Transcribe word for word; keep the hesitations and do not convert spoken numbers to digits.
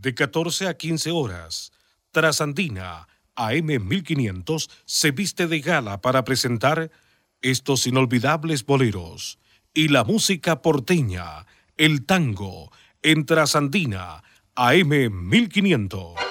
de catorce a quince horas. Trasandina A M mil quinientos se viste de gala para presentar estos inolvidables boleros y la música porteña, el tango, en Trasandina A M mil quinientos.